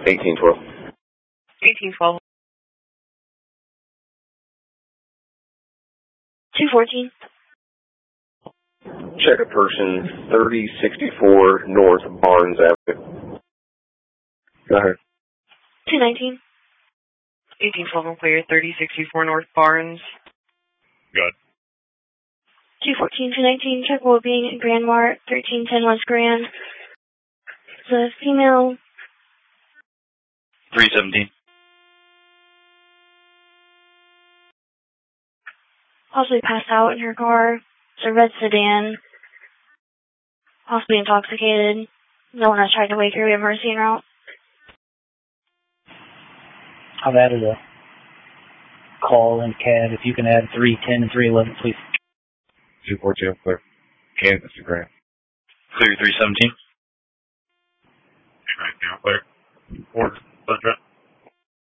1812. 1812. 214. Check a person 3064 North Barnes Avenue. Go ahead. 219. 1812 clear, 3064 North Barnes. Good. 214, 219, check will being at Grand Mart, 1310 West Grand. The female. 317. Possibly passed out in her car. It's a red sedan. Possibly intoxicated. No one has tried to wake her. We have mercy en route. I've added a call and cab. If you can add 310 and 311, please. 242, clear. Kansas to Grant. Clear 317. Right now, clear. Ford, address.